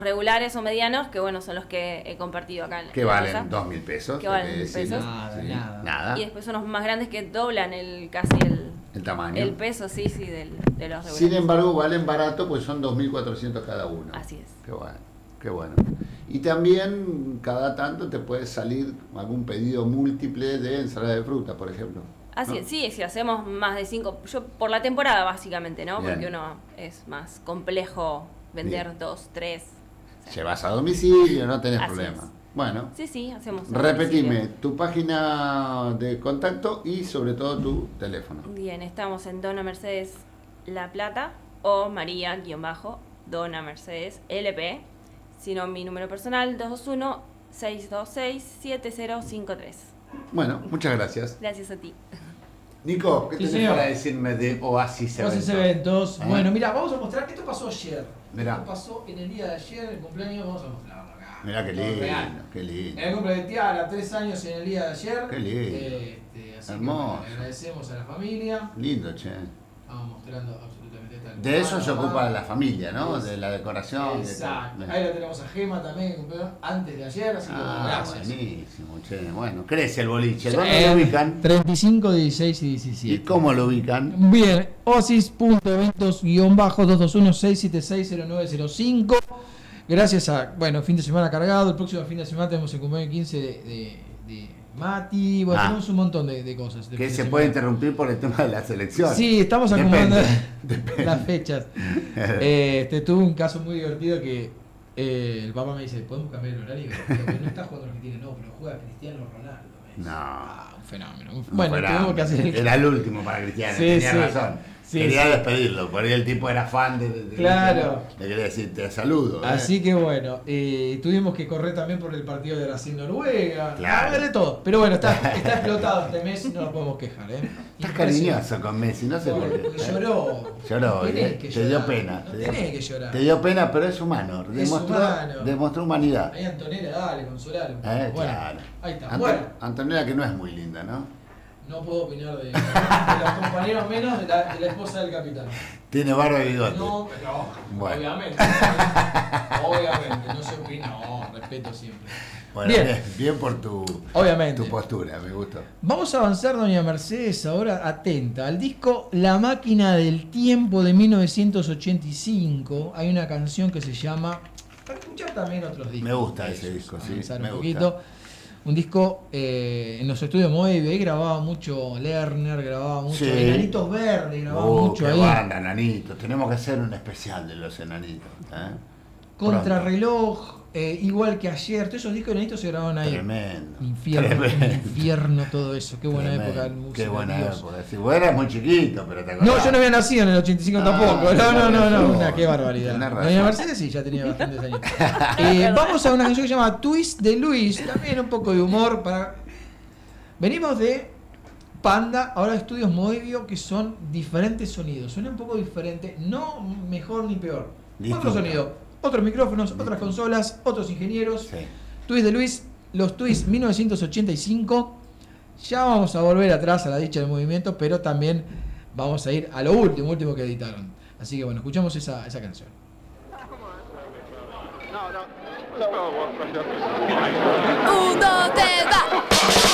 regulares o medianos, que bueno, son los que he compartido acá en que la valen mesa. 2.000 pesos. Que valen 1.000 pesos. Nada. Y después unos más grandes que doblan casi el tamaño. El peso, sí, de los regulares. Sin embargo, valen barato, pues son 2.400 cada uno. Así es. Qué bueno. Y también cada tanto te puede salir algún pedido múltiple de ensalada de fruta, por ejemplo. Así ¿no? es, sí, si hacemos más de 5, yo por la temporada básicamente, ¿no? Bien. Porque uno es más complejo vender Bien. 2, 3. Llevas a domicilio, no tenés Así problema. es. Bueno, Sí, hacemos. repetime tu página de contacto y sobre todo tu teléfono. Bien, estamos en Dona Mercedes La Plata o María-Dona Mercedes LP. Sino mi número personal, 221-626-7053. Bueno, muchas gracias. Gracias a ti. Nico, ¿qué Sí, tenés señor. para decirme de Oasis Oasis Eventos? Eventos. Bueno, mira, vamos a mostrar. Esto pasó ayer. Mirá. Esto pasó en el día de ayer, el cumpleaños. Vamos a mostrarlo acá. Mirá qué Todo lindo, real. qué lindo. En el cumple de Tiara, 3 años en el día de ayer. Qué lindo. Así Hermoso. que bueno, agradecemos a la familia. Lindo, che. Vamos mostrando absolutamente tal. De eso se ocupa la familia, ¿no? De la decoración. Exacto. de Ahí la tenemos a Gema también, que cumplió antes de ayer, así que bueno, gracias. buenísimo, che. Bueno, crece el boliche. Sí. ¿Dónde lo ubican? 35, 16 y ¿Y 17. cómo lo ubican? Bien, oasis.eventos-221-676-0905. Gracias a, bueno, fin de semana cargado. El próximo fin de semana tenemos el cumpleaños 15 de Mati. Bueno, tenemos un montón de cosas. Que se puede interrumpir por el tema de la selección. Sí, estamos acomodando Depende. las fechas. Tuve un caso muy divertido que el papá me dice, ¿podemos cambiar el horario? Porque no está jugando Argentina, no, pero juega Cristiano Ronaldo. Me dice. No. Un fenómeno. No Bueno, fuera- tenemos que hacer Era el último para Cristiano, Sí, tenía sí. razón. Sí, Quería sí. despedirlo, por ahí el tipo era fan de Claro. Le quería decir, te saludo. Así que bueno, tuvimos que correr también por el partido de Brasil-Noruega. Claro. De todo. Pero bueno, está explotado este mes, no nos podemos quejar. Estás cariñoso con Messi, no sé por qué. Porque lloró. Lloró, Tenés que te dio llorar. pena. No tenés que llorar. Te dio pena, pero es humano. Es humano. Demostró humanidad. Ahí Antonella, dale, consolalo. Bueno, Claro. ahí está. Bueno, Antonella, que no es muy linda, ¿no? no puedo opinar de los compañeros menos de la esposa del capitán. Tiene barba y bigote. No, pero Bueno. obviamente. Obviamente, no se opina. No, respeto siempre. Bueno, Bien. bien por tu Obviamente. postura, me gustó. Vamos a avanzar, doña Mercedes, ahora atenta. Al disco La Máquina del Tiempo de 1985 hay una canción que se llama... Para escuchar también otros discos. Me gusta ese disco, sí, Avanzar me un gusta. poquito. Un disco en los estudios Moebius, ahí grababa mucho Lerner, grababa mucho Sí. Enanitos Verdes, grababa mucho qué ahí. banda, enanitos. Tenemos que hacer un especial de los enanitos. Contrarreloj, igual que ayer, todos esos discos de Enanitos se grababan ahí. Tremendo. Infierno todo eso, qué buena Tremendo. época del música. Qué buena Dios. época. Si vos eras muy chiquito, pero te acordás. No, yo no había nacido en el 85 tampoco. No. Qué barbaridad. Tenés razón. Doña Mercedes sí, ya tenía bastantes años. Vamos a una canción que se llama Twist de Luis. También un poco de humor para. Venimos de Panda, ahora de estudios Moebio, que son diferentes sonidos. Suena un poco diferente, no mejor ni peor. Distinto. Otro sonido, otros micrófonos, otras consolas, otros ingenieros. Sí. Twist de Luis, los Twist 1985. Ya vamos a volver atrás a la dicha del movimiento, pero también vamos a ir a lo último que editaron. Así que bueno, escuchamos esa canción. Un, dos, tres, va.